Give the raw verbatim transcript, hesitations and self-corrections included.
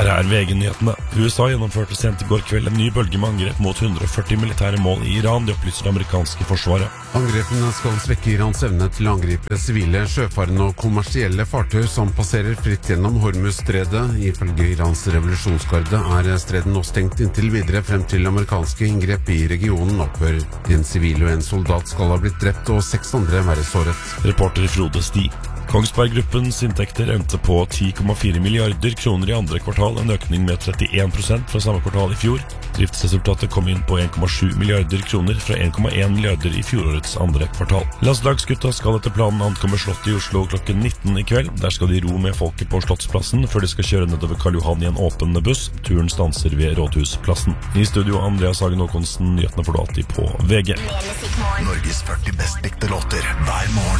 Her er V G-nyhetene. U S A gjennomførte sent i går kveld en ny bølge med angrep mot hundre og førti militære mål i Iran, det opplyser det amerikanske forsvaret. Angrepene skal svekke Irans evne til å angripe sivile, sjøfarende og kommersielle fartøy som passerer fritt gjennom Hormuz-stredet. Ifølge Irans revolusjonsgarde er stredet nå stengt inntil videre frem til amerikanske inngrep i regionen opphør. En sivil og en soldat skal ha blitt drept og seks andre være såret. Reporter Frode Sti. Kongsberg Gruppens inntekter endte på ti komma fire milliarder kroner i andre kvartal, en økning med trettien prosent fra samme kvartal i fjor. Driftsresultatet kom inn på en komma sju milliarder kroner fra en komma en milliarder i fjorårets andre kvartal. Landslagsgutta skal etter planen ankomme Slottet i Oslo klokken nitten i kveld. Der skal de ro med folket på Slottsplassen før de skal kjøre nedover Karl Johan i en åpen buss. Turen stanser ved Rådhusplassen. I studio Andreas Hagen Håkonsen, nyhetene får du alltid på V G. Norges førti best likte låter hver morgen.